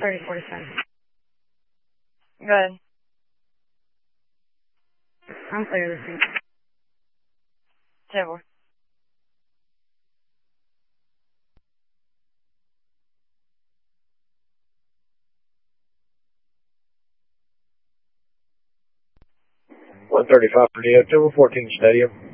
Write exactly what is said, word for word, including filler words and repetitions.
thirty forty-seven. Go ahead. I'm clear this week. ten four. one thirty-five for the October fourteenth Stadium.